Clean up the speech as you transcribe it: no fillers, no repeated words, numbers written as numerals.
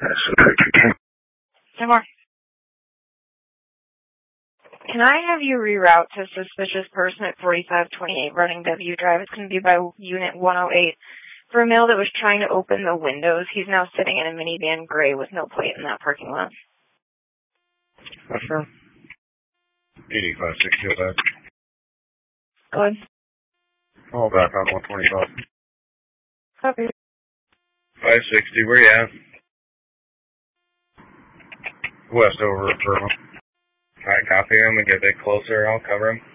Tamar, can I have you reroute to suspicious person at 4528 running W Drive? It's going to be by Unit 108 for a male that was trying to open the windows. He's now sitting in a minivan gray with no plate in that parking lot. That's right. 8560 back. Go ahead. All back on 125. Copy. 560, where you at? West over at Furman. Alright, copy him and get a bit closer. I'll cover him.